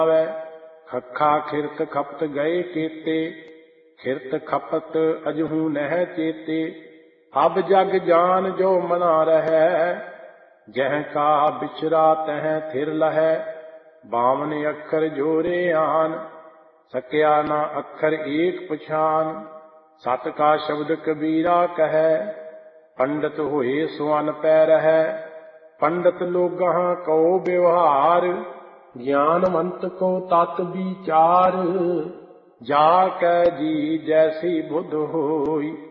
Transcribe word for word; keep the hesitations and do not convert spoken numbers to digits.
ਆਵੈ। ਖੱਖਾ ਖਿਰਤ ਖਪਤ ਗਏ ਕੇਤੇ, ਖਿਰਤ ਖਪਤ ਅਜਹੂ ਨਹਿ ਚੇਤੇ। ਅਬ ਜਗ ਜਾਨ ਜੋ ਮਨਾ ਰਹੈ, ਜਹ ਕਾ ਬਿਚਰਾ ਤਹ ਥਿਰ ਲਹੈ। ਬਾਵਨ ਅੱਖਰ ਜੋਰੇ ਆਨ, ਸਕਿਆ ਨਾ ਅੱਖਰ ਏਕ ਪਛਾਨ। ਸਤ ਕਾ ਸ਼ਬਦ ਕਬੀਰਾ ਕਹੈ, ਪੰਡਤ ਹੋਏ ਸੋ ਅਨ ਪੈ ਰਹੈ। ਪੰਡਤ ਲੋਗਾਂ ਕਉ ਵਿਵਹਾਰ, ਗਿਆਨਵੰਤ ਕੋ ਤਤ ਵਿਚਾਰ। ਜਾ ਕੈ ਜੀ ਜੈਸੀ ਬੁੱਧ ਹੋਈ,